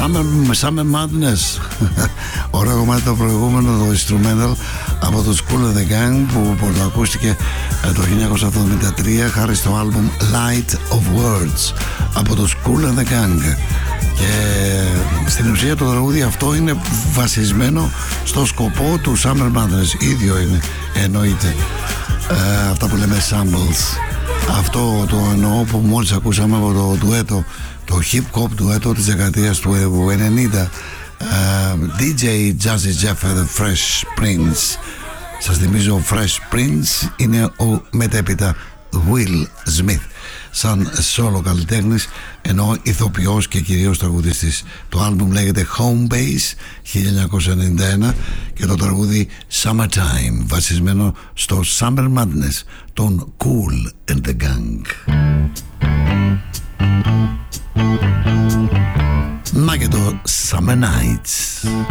Summer Madness. Ωραίο κομμάτι το προηγούμενο, το instrumental από το Kool and the Gang που πρωτοακούστηκε το 1973 χάρη στο άλμπουμ Light of Words από το Kool and the Gang. Και στην ουσία το τραγούδι αυτό είναι βασισμένο στο σκοπό του Summer Madness. Ίδιο είναι, εννοείται. Αυτά που λέμε samples. Αυτό το εννοώ που μόλις ακούσαμε από το ντουέτο, το hip hop ντουέτο της δεκαετίας του 90, DJ Jazzy Jeff and the Fresh Prince. Σας θυμίζω, ο Fresh Prince είναι ο μετέπειτα Will Smith σαν solo καλλιτέχνης, ενώ ηθοποιός και κυρίως τραγουδιστής. Το άλμπουμ λέγεται Home Base 1991 και το τραγούδι Summertime, βασισμένο στο Summer Madness των Kool and the Gang. Να και το Summer Nights.